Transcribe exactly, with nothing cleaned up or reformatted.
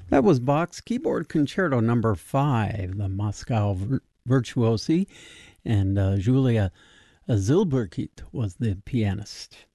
That was Bach's Keyboard Concerto number five, the Moscow Vir- Virtuosi, and uh, Julia Zilberkit was the pianist.